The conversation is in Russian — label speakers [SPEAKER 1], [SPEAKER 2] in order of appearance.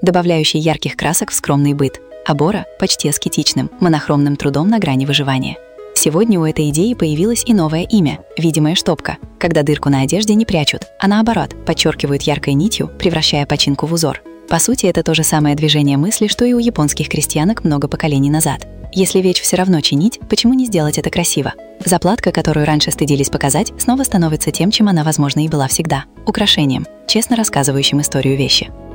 [SPEAKER 1] добавляющий ярких красок в скромный быт, а бора – почти аскетичным, монохромным трудом на грани выживания. Сегодня у этой идеи появилось и новое имя – видимая штопка, когда дырку на одежде не прячут, а наоборот, подчеркивают яркой нитью, превращая починку в узор. По сути, это то же самое движение мысли, что и у японских крестьянок много поколений назад. Если вещь все равно чинить, почему не сделать это красиво? Заплатка, которую раньше стыдились показать, снова становится тем, чем она, возможно, и была всегда – украшением, честно рассказывающим историю вещи.